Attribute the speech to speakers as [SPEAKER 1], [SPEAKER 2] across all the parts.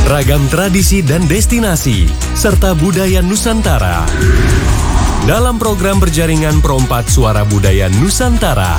[SPEAKER 1] Ragam tradisi dan destinasi, serta budaya Nusantara. Dalam program berjaringan Perompat Suara Budaya Nusantara.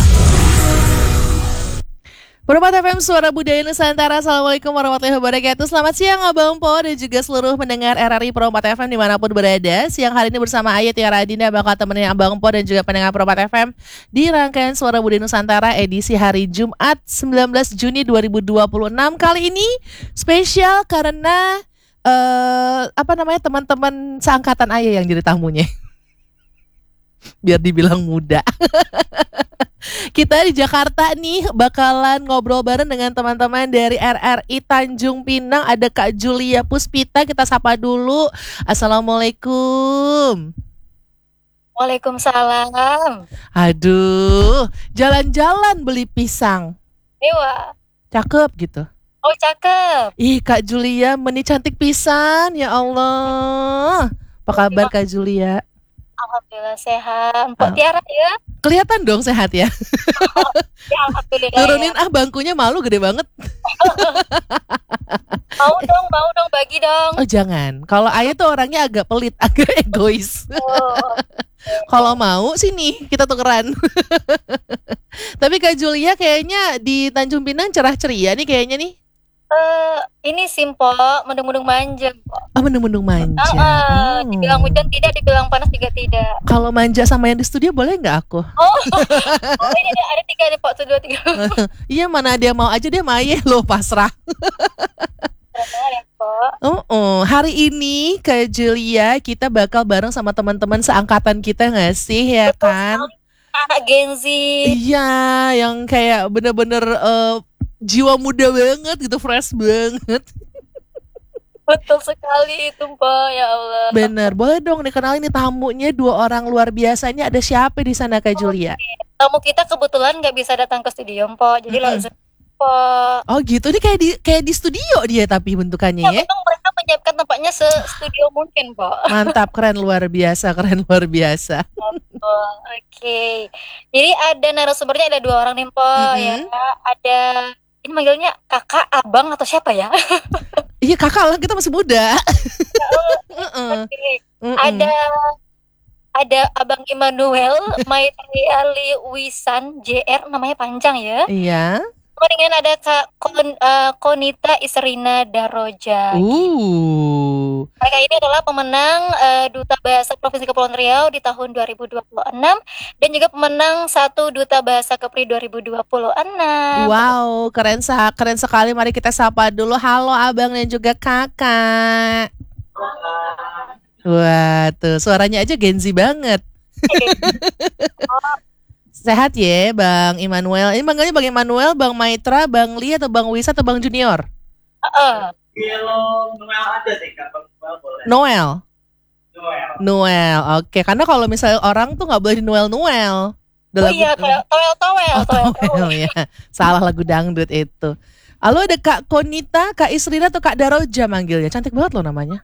[SPEAKER 2] Perompat FM Suara Budaya Nusantara. Assalamualaikum warahmatullahi wabarakatuh. Selamat siang Abang Po dan juga seluruh pendengar RRI Perompat FM dimanapun berada. Siang hari ini bersama Ayat Tiara Adinda bakal temenin Abang Po dan juga pendengar Perompat FM di rangkaian Suara Budaya Nusantara edisi hari Jumat 19 Juni 2026. Kali ini spesial karena teman-teman seangkatan Ayah yang jadi tamunya. Biar dibilang muda. Kita di Jakarta nih bakalan ngobrol bareng dengan teman-teman dari RRI Tanjung Pinang. Ada Kak Julia Puspita, kita sapa dulu. Assalamualaikum.
[SPEAKER 3] Waalaikumsalam.
[SPEAKER 2] Aduh, jalan-jalan beli pisang.
[SPEAKER 3] Ewa.
[SPEAKER 2] Cakep gitu.
[SPEAKER 3] Oh, cakep.
[SPEAKER 2] Ih, Kak Julia meni cantik pisan, ya Allah. Apa kabar Kak Julia?
[SPEAKER 3] Alhamdulillah sehat. Mbak Tiara ya?
[SPEAKER 2] Kelihatan dong sehat ya.
[SPEAKER 3] Ya alhamdulillah.
[SPEAKER 2] Turunin bangkunya, malu gede banget.
[SPEAKER 3] Mau dong bagi dong.
[SPEAKER 2] Oh jangan. Kalau Ayah tuh orangnya agak pelit, agak egois.
[SPEAKER 3] Oh.
[SPEAKER 2] Kalau mau sini kita tukeran. Tapi Kak Julia kayaknya di Tanjung Pinang cerah ceria nih kayaknya nih.
[SPEAKER 3] Ini simpel, mendung-mendung manja.
[SPEAKER 2] Mendung-mendung manja.
[SPEAKER 3] Dibilang hujan tidak, dibilang panas juga tidak.
[SPEAKER 2] Kalau manja sama yang di studio boleh nggak aku?
[SPEAKER 3] Ini ada 3 nih Pak, 2, 3.
[SPEAKER 2] Iya, mana dia mau aja, dia maye loh, pasrah. Hari ini Kak Julia kita bakal bareng sama teman-teman seangkatan kita nggak sih, ya kan?
[SPEAKER 3] Anak Gen Z.
[SPEAKER 2] Iya, yang kayak bener-bener jiwa muda banget gitu, fresh banget.
[SPEAKER 3] Betul sekali itu Mbak, ya Allah.
[SPEAKER 2] Bener, boleh dong dikenalin nih tamunya, 2 orang luar biasanya. Ada siapa di sana Kak Julia?
[SPEAKER 3] Tamu kita kebetulan nggak bisa datang ke studio Mbak, jadi langsung Mbak.
[SPEAKER 2] Oh gitu, ini kayak di studio dia tapi bentukannya ya.
[SPEAKER 3] Memang mereka menyiapkan tempatnya se-studio mungkin Mbak.
[SPEAKER 2] Mantap, keren luar biasa.
[SPEAKER 3] Oke. Jadi ada narasumbernya ada 2 orang nih Mbak, ya. Ada ini manggilnya kakak, abang atau siapa ya?
[SPEAKER 2] Iya kakak lah, kita masih muda.
[SPEAKER 3] Ada Abang Immanuel Maitriali Wisan JR, namanya panjang ya.
[SPEAKER 2] Iya.
[SPEAKER 3] Kemudian ada Kak Konita Isrina Daroja. Mereka ini adalah pemenang Duta Bahasa Provinsi Kepulauan Riau di tahun 2026 dan juga pemenang 1 Duta Bahasa Kepri 2026.
[SPEAKER 2] Wow, keren sekali. Mari kita sapa dulu. Halo Abang dan juga Kakak. Wah, tuh suaranya aja Gen Z banget. Sehat ya Bang Immanuel. Ini manggilnya Bang Immanuel, Bang Maitra, Bang Lia atau Bang Wisa atau Bang Junior?
[SPEAKER 4] Noel aja sih Kak, Noel boleh.
[SPEAKER 2] Noel, oke. Karena kalau misalnya orang tuh nggak boleh di Noel. Toel ya. Salah lagu dangdut itu. Halo, ada Kak Konita, Kak Isrina atau Kak Daroja manggilnya. Cantik banget loh namanya.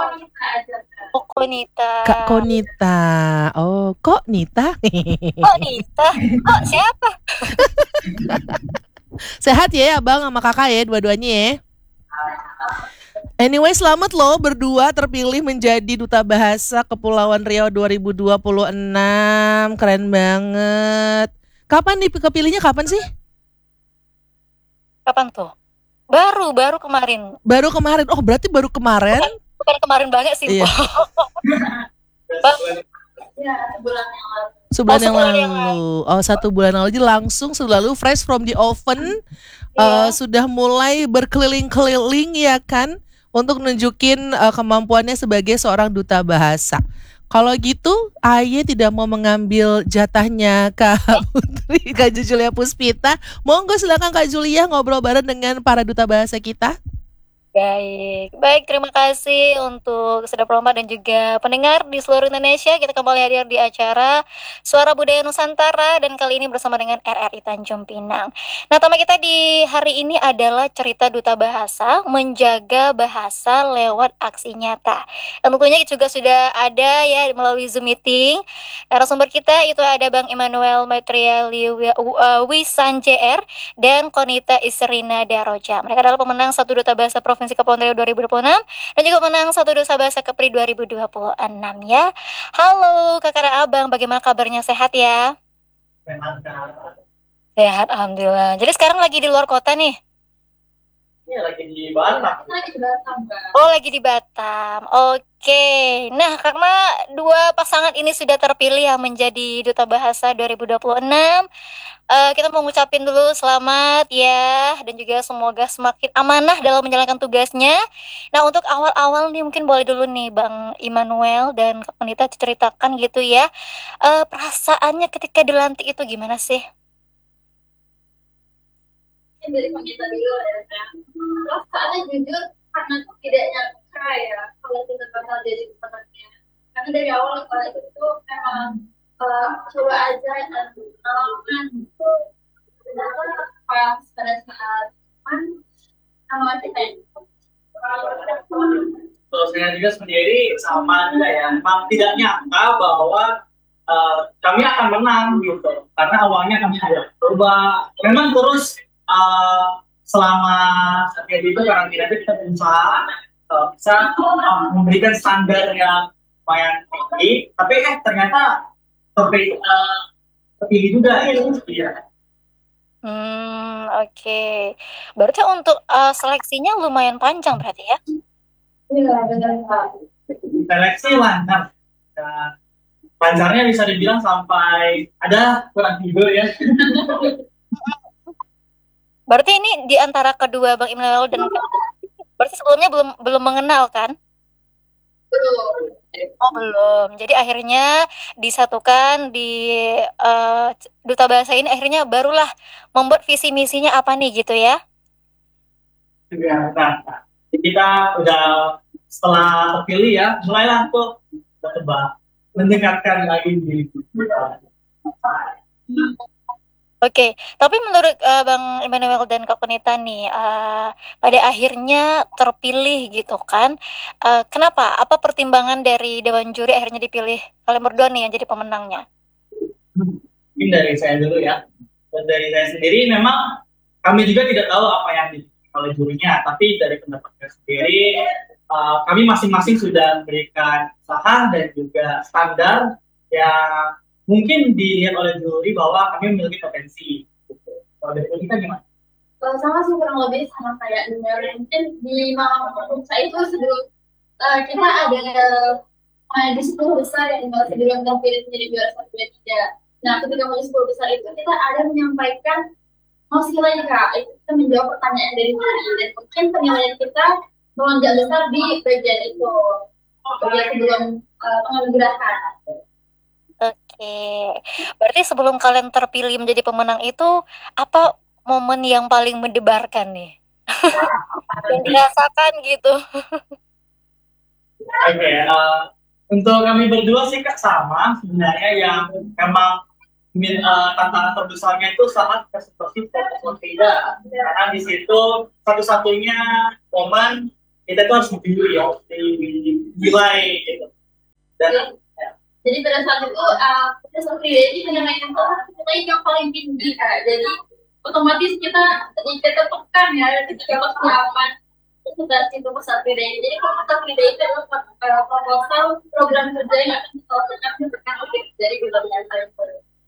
[SPEAKER 3] Konita.
[SPEAKER 2] Kak Konita. Oh, kok Nita?
[SPEAKER 3] Kok Nita? Kok siapa?
[SPEAKER 2] Sehat ya Abang sama Kakak ya, dua-duanya ya. Anyway, selamat loh berdua terpilih menjadi Duta Bahasa Kepulauan Riau 2026. Keren banget. Kapan nih kepilihnya, kapan sih?
[SPEAKER 3] Kapan tuh? Baru kemarin.
[SPEAKER 2] Baru kemarin. Oh, berarti baru kemarin.
[SPEAKER 3] Bukan kemarin banget sih.
[SPEAKER 2] Iya. Sebulan yang lalu. Oh, 1 bulan lalu. Jadi langsung selalu fresh from the oven. Sudah mulai berkeliling-keliling ya kan, untuk nunjukin kemampuannya sebagai seorang duta bahasa. Kalau gitu, Aye tidak mau mengambil jatahnya Kak Putri, Kak Julia Puspita. Monggo silakan Kak Julia ngobrol bareng dengan para duta bahasa kita.
[SPEAKER 3] Baik, terima kasih untuk Sedap Perompat dan juga pendengar di seluruh Indonesia. Kita kembali hadir di acara Suara Budaya Nusantara dan kali ini bersama dengan RRI Tanjung Pinang. Nah, tema kita di hari ini adalah cerita duta bahasa, menjaga bahasa lewat aksi nyata. Dan tentunya juga sudah ada ya melalui Zoom meeting. Narasumber kita itu ada Bang Immanuel Maitriali Wisan JR dan Konita Isrina Daroja. Mereka adalah pemenang 1 Duta Bahasa Provinsi Provinsi Kepulauan Riau 2026 dan juga menang satu Duta Bahasa Kepri 2026 ya. Halo kakak dan abang, bagaimana kabarnya, sehat ya? Sehat, alhamdulillah. Jadi sekarang lagi di luar kota nih?
[SPEAKER 4] Iya, lagi di Batam.
[SPEAKER 3] Oh, lagi di Batam. Oke. Nah, karena dua pasangan ini sudah terpilih yang menjadi Duta Bahasa 2026, kita mau ngucapin dulu selamat ya, dan juga semoga semakin amanah dalam menjalankan tugasnya. Nah, untuk awal-awal nih mungkin boleh dulu nih Bang Immanuel dan Kak Penita ceritakan gitu ya, perasaannya ketika dilantik itu gimana sih?
[SPEAKER 5] Dari kita dulu ya, perasaannya jujur karena tidak nyangka ya kalau kita bakal jadi pemenangnya. Karena dari awal itu memang coba aja dan pengalaman itu ternyata pas pada saat sama kita.
[SPEAKER 4] Terus saya juga sendiri sama juga ya, memang tidak nyangka bahwa kami akan menang gitu, karena awalnya kami ada coba, memang terus selama saat itu karantina itu kita berusaha bisa memberikan standar yang lumayan tinggi, tapi ternyata terpilih juga ya.
[SPEAKER 3] Oke. Berarti untuk seleksinya lumayan panjang berarti ya?
[SPEAKER 5] Iya, benar Pak.
[SPEAKER 4] Seleksi lancar. Nah, lancarnya bisa dibilang sampai ada kurang tidur ya.
[SPEAKER 3] Berarti ini di antara kedua Bang Immanuel dan berarti sebelumnya belum mengenal kan?
[SPEAKER 5] Betul.
[SPEAKER 3] Oh, belum. Jadi akhirnya disatukan di Duta Bahasa ini, akhirnya barulah membuat visi misinya apa nih gitu ya?
[SPEAKER 4] Nah, kita udah setelah terpilih ya, mulailah tuh coba meningkatkan lagi diri kita.
[SPEAKER 3] Oke, tapi menurut Bang Immanuel dan Kak Penita nih, pada akhirnya terpilih gitu kan? Kenapa? Apa pertimbangan dari Dewan Juri akhirnya dipilih kalian berdua nih yang jadi pemenangnya?
[SPEAKER 4] Mungkin dari saya dulu ya. Dan dari saya sendiri memang kami juga tidak tahu apa yang dipilih oleh jurinya, tapi dari pendapatnya sendiri kami masing-masing sudah memberikan usaha dan juga standar yang mungkin dilihat oleh juri bahwa kami memiliki potensi. Kalau dari kita gimana?
[SPEAKER 5] Sama sih kurang lebih sama kayak dunia. Mungkin di malam pemirsa itu sebelum kita ada di 10 besar yang masih belum terpilih menjadi juara 1, 2, 3. Nah, ketika menjadi 10 besar itu kita ada menyampaikan masih lagi Kak, itu kita menjawab pertanyaan dari juri dan mungkin penilaian kita melonjak besar di bagian itu, bagian sebelum penganugerahan.
[SPEAKER 3] Oke, berarti sebelum kalian terpilih menjadi pemenang itu, apa momen yang paling mendebarkan nih? Yang dirasakan gitu.
[SPEAKER 4] Oke, untuk kami berdua sih Kak sama sebenarnya, yang memang tantangan terbesarnya itu saat presentasi fokus tidak, karena di situ satu-satunya momen kita tuh harus dipilih ya, dinilai gitu. Dan
[SPEAKER 5] jadi pada saat itu kita seperti ini penilaian kita yang paling tinggi Kak. Jadi otomatis kita tekan ya ketika persiapan presentasi untuk peserta PDI. Jadi kalau peserta PDI itu adalah proposal program kerja yang akan diselesaikan dari Duta Bahasa itu.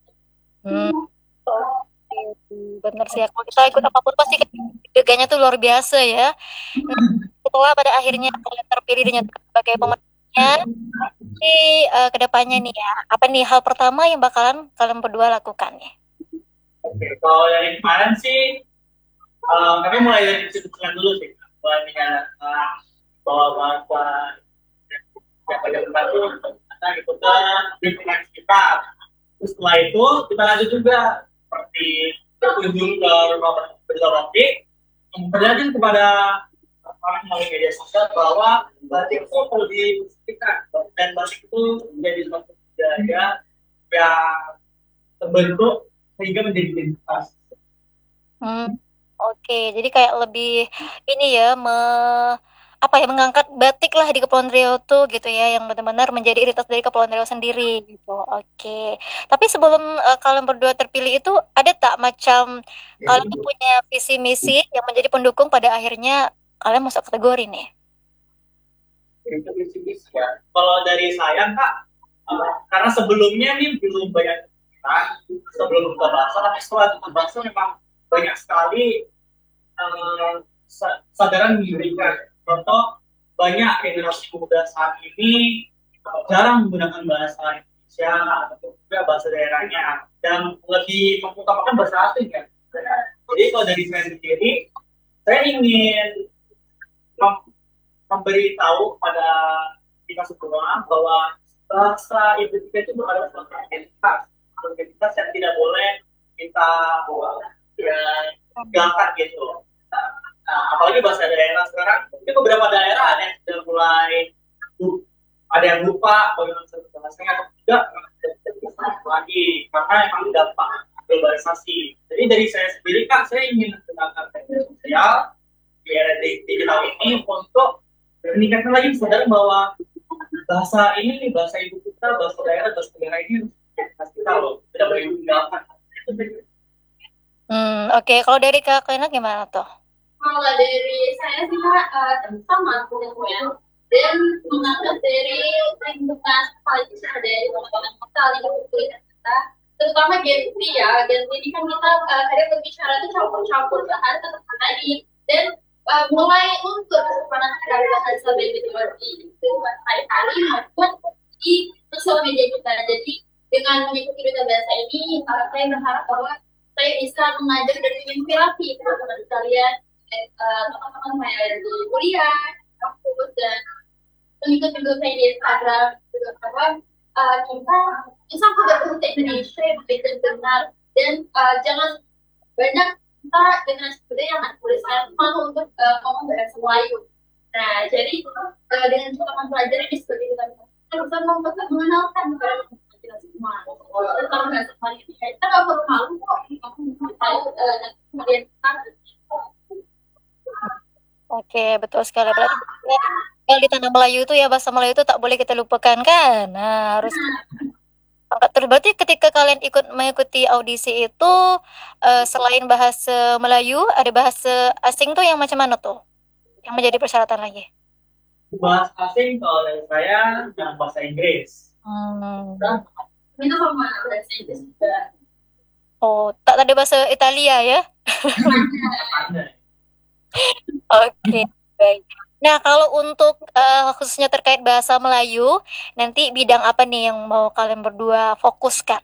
[SPEAKER 3] Benar sih, kalau kita ikut apapun pasti deg-degannya tuh luar biasa ya. Nah, setelah pada akhirnya kalian terpilih dengan sebagai pemenangnya, di kedepannya nih ya, apa nih hal pertama yang bakalan kalian berdua lakukan nih?
[SPEAKER 4] oke, kalau dari kemarin sih kami mulai dari disebutkan dulu sih, mulai dengan bahwa bahasa yang pada membantu ada gitu kan lingkungan sekitar. Terus setelah itu kita lanjut juga seperti berkunjung ke rumah berita roti, memperlihatkan kepada orang melalui media sosial bahwa batik itu perlu diperhatikan dan batik itu menjadi suatu budaya yang terbentuk sehingga menjadi identitas.
[SPEAKER 3] Oke, jadi kayak lebih ini ya, mengangkat batik lah di Kepulauan Riau tuh gitu ya, yang benar-benar menjadi identitas dari Kepulauan Riau sendiri gitu. Oke, tapi sebelum kalian berdua terpilih itu ada tak macam kalian punya visi misi yang menjadi pendukung pada akhirnya kalian masuk kategori nih?
[SPEAKER 4] Itu bisnis ya. Kalau dari saya Kak, karena sebelumnya nih belum banyak sebelum buka bahasa, tapi setelah buka bahasa memang banyak sekali sadaran diberikan. Contoh, banyak generasi muda saat ini jarang menggunakan bahasa Indonesia atau juga bahasa daerahnya dan lebih mengutamakan bahasa asing kan. Jadi kalau dari saya sendiri, saya ingin memberitahu pada kita semua bahwa bahasa ibu kita itu adalah suatu identitas yang tidak boleh kita ya, tinggalkan gitu. Apalagi bahasa daerah sekarang, mungkin beberapa daerah ada yang sudah mulai ada yang lupa bagaimana bahasanya atau tidak lagi karena memang dampak globalisasi. Jadi dari saya sendiri Kak, saya ingin menggunakan media sosial di era digital ini untuk meningkatkan lagi kesadaran bahwa bahasa ini, bahasa ibu kita, bahasa daerah ini kita loh, tidak boleh ditinggalkan.
[SPEAKER 3] Oke. Kalau dari Kak Lena gimana tuh?
[SPEAKER 5] Kalau dari saya sih Kak, sama ya. Dan mengangkat dari lingkungan politis dari teman-teman kita, lingkungan kita, terutama Gen Z ya. Gen Z ini kan kita kadang berbicara itu campur-campur bahasa tadi dan mulai untuk kesempatan dari bahasa baik itu hari-hari maupun di sosial media kita. Jadi dengan mengikuti duta bahasa ini, saya berharap bahwa saya bisa mengajar dan menginspirasi teman-teman sekalian, teman-teman saya di kuliah, kampus dan pengikut-pengikut saya di Instagram juga bahwa kita bisa berbahasa Indonesia yang baik dan benar dan jangan banyak kita generasi muda yang tulisan malu untuk ngomong bahasa Melayu. Nah, jadi dengan kita mempelajari ini seperti kita bisa mengenalkan kepada kita semua tentang bahasa Melayu. Kita nggak perlu malu kok tahu kemudian
[SPEAKER 3] Oke, betul sekali. Berarti kalau di tanah Melayu itu ya bahasa Melayu itu tak boleh kita lupakan kan? Nah, harus angkat terus. Berarti ketika kalian mengikuti audisi itu selain bahasa Melayu, ada bahasa asing tuh yang macam mana tuh? Yang menjadi persyaratan lagi?
[SPEAKER 4] Bahasa asing kalau dari saya yang bahasa Inggris.
[SPEAKER 5] itu sama bahasa Inggris juga.
[SPEAKER 3] Oh, tak ada bahasa Italia ya? Oke, baik. Nah, kalau untuk khususnya terkait bahasa Melayu, nanti bidang apa nih yang mau kalian berdua fokuskan?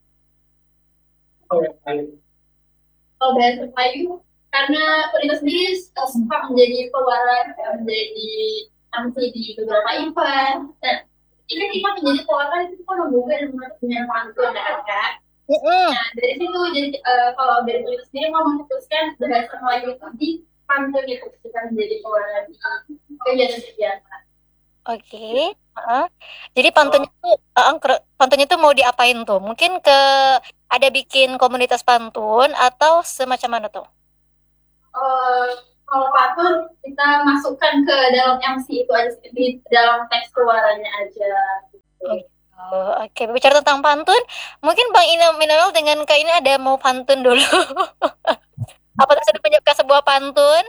[SPEAKER 5] Kalau bahasa Melayu, karena kita sendiri suka menjadi pewaran, menjadi MC di beberapa event. Dan ini kita menjadi pewaran itu kan membuka dengan pantun kan. Nah, dari situ jadi kalau dari kita sendiri mau memutuskan bahasa Melayu itu di pantun itu kita menjadi pewaran di kegiatan-kegiatan.
[SPEAKER 3] Oke. Jadi pantunnya tuh mau diapain tuh? Mungkin ada bikin komunitas pantun atau semacam mana tuh?
[SPEAKER 5] Kalau pantun kita masukkan ke dalam MC itu aja, di dalam teks keluarannya aja.
[SPEAKER 3] Oke, bicara tentang pantun, mungkin Bang Minawel dengan Kak ini ada mau pantun dulu. Apakah sudah menyiapkan sebuah pantun?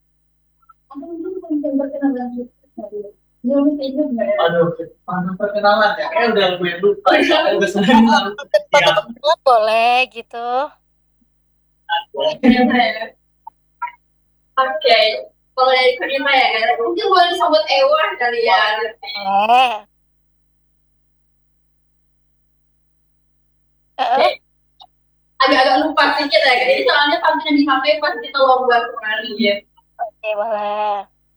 [SPEAKER 4] Aduh, pantun perkenalan ya, kayaknya udah lumayan lupa ya, udah sering lalu.
[SPEAKER 3] Pantun boleh gitu.
[SPEAKER 5] Oke, kalau dari Kurima ya, mungkin boleh disebut Ewa kali ya. Agak-agak lupa sedikit ya, jadi soalnya pantunnya di HP pas kita lomba kemarin ya.
[SPEAKER 3] Oke, boleh.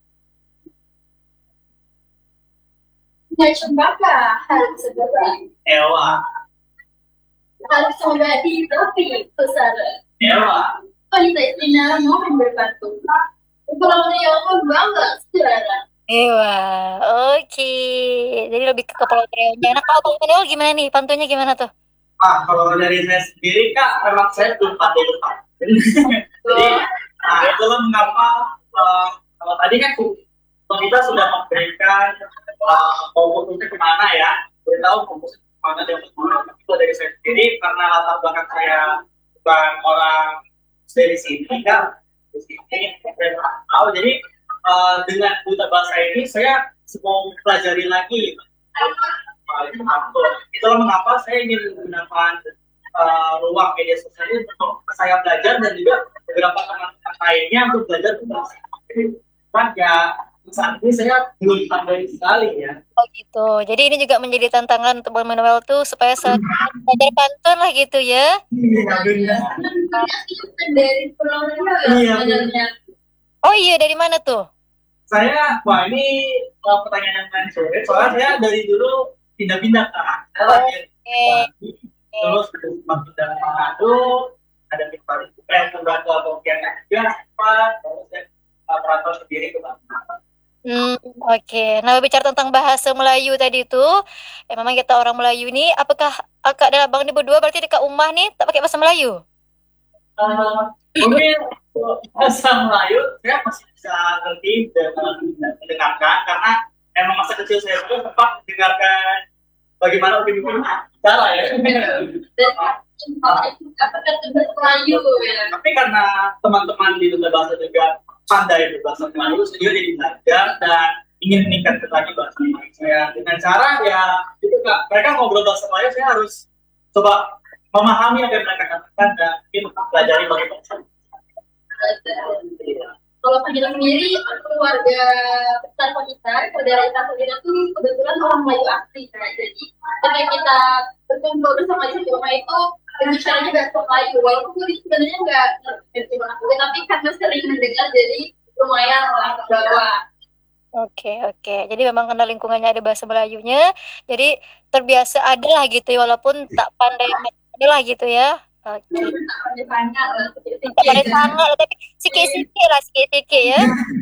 [SPEAKER 5] Nggak cembaka, harus seperti
[SPEAKER 4] Ewa.
[SPEAKER 5] harus membagi tapi besar.
[SPEAKER 4] Ewa.
[SPEAKER 5] Wanita istimewa mohon berbantu. Kalau beliau pun bangga saudara.
[SPEAKER 3] Ewa, oke. Jadi lebih ke kepala treonya. Nah, kalau Bang Minawel gimana nih? Pantunnya gimana tuh?
[SPEAKER 4] Kalau dari saya sendiri Kak, memang saya belum pandai lupa. Jadi, itulah mengapa kalau tadi kan kita sudah memberikan fokusnya kemana ya, beritahu fokusnya kemana dan kemana. Itu dari saya sendiri karena latar belakang saya bukan orang dari sini kan, di sini saya tahu. Jadi dengan duta bahasa ini saya mau pelajari lagi itulah mengapa saya ingin menggunakan ruang media sosial ini untuk saya belajar dan juga beberapa teman-teman lainnya untuk belajar bahasa Inggris. Ya saat ini saya belum pandai sekali ya.
[SPEAKER 3] Oh gitu. Jadi ini juga menjadi tantangan untuk Bang Manuel tuh supaya belajar pantun lah gitu ya.
[SPEAKER 5] Dari Pulau Riau ya sebenarnya.
[SPEAKER 3] Oh iya, dari mana tuh?
[SPEAKER 4] Saya, wah ini pertanyaan yang paling sulit. Soalnya saya dari dulu pindah-pindah kan. Saya lahir terus pindah ke Manado, ada beberapa kegiatan juga, terus saya merantau sendiri ke Bangka.
[SPEAKER 3] Oke. Nah, bicara tentang bahasa Melayu tadi tuh, memang kita orang Melayu nih, apakah akak dan abang ini berdua berarti dekat rumah nih tak pakai bahasa Melayu?
[SPEAKER 4] Mungkin bahasa Melayu saya masih bisa ngerti dan mendengarkan karena emang masa kecil saya pun sempat mendengarkan bagaimana Upin Ipin bicara ya.
[SPEAKER 5] Melayu ya.
[SPEAKER 4] Tapi karena teman-teman di duta bahasa juga pandai berbahasa Melayu, saya juga jadi belajar dan ingin meningkatkan lagi bahasa Melayu saya dengan cara ya itu kak mereka ngobrol bahasa Melayu saya harus coba memahami apa yang mereka katakan dan mungkin pelajari bagaimana.
[SPEAKER 5] Kalau kita sendiri, keluarga besar kita, saudara kita sendiri itu kebetulan orang Melayu asli. Nah, jadi ketika kita berkumpul bersama di rumah itu berbicara bahasa Melayu. Walaupun sebenarnya nggak ngerti banget, tapi karena sering mendengar jadi lumayan lah ke bawah.
[SPEAKER 3] Oke. Jadi memang karena lingkungannya ada bahasa Melayunya, jadi terbiasa ada lah gitu ya, walaupun tak pandai lah gitu ya. Oke. Tak pandai sangat, tapi sikit-sikit ya.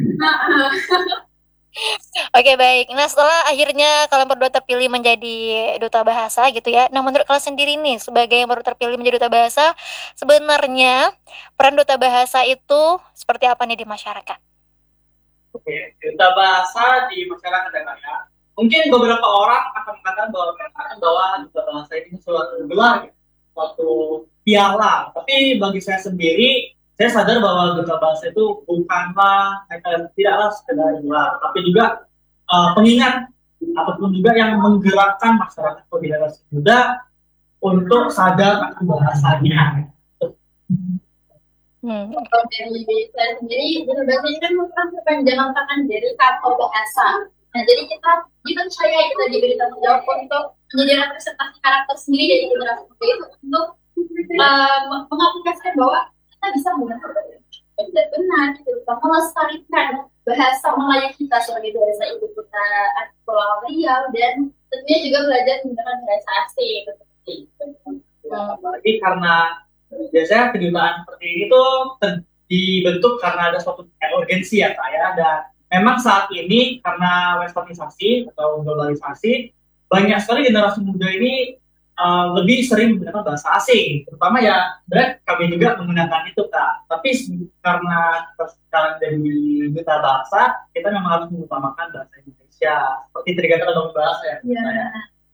[SPEAKER 3] Oke, baik. Nah, setelah akhirnya kalian berdua terpilih menjadi duta bahasa gitu ya. Nah, menurut kalian sendiri nih, sebagai yang baru terpilih menjadi duta bahasa, sebenarnya peran duta bahasa itu seperti apa nih di masyarakat?
[SPEAKER 4] Oke, duta bahasa di masyarakat ya. Mungkin beberapa orang akan mengatakan bahwa duta bahasa ini suatu gelar, suatu piala. Tapi bagi saya sendiri, saya sadar bahwa duta bahasa itu bukanlah tidaklah sekedar gelar, tapi juga pengingat ataupun juga yang menggerakkan masyarakat generasi muda untuk sadar akan bahasanya.
[SPEAKER 5] Kalau dari saya sendiri, bahasa ini kan merupakan kepanjangan tangan dari kata bahasa. Nah, jadi kita percaya kita diberi tanggung jawab untuk menjadi representasi karakter sendiri dari generasi muda itu untuk mengaplikasikan bahwa kita bisa menggunakan benar gitu, melestarikan bahasa Melayu kita sebagai bahasa ibu kita Pulau Riau dan tentunya juga belajar menggunakan bahasa asing seperti itu.
[SPEAKER 4] Apalagi karena biasanya kedutaan seperti ini tuh dibentuk karena ada suatu urgensi ya Kak ya, dan memang saat ini karena westernisasi atau globalisasi banyak sekali generasi muda ini lebih sering menggunakan bahasa asing, terutama ya sebenarnya kami juga menggunakan itu Kak, tapi karena sekarang dari duta bahasa kita memang harus mengutamakan bahasa Indonesia seperti tadi kata bahasa ya.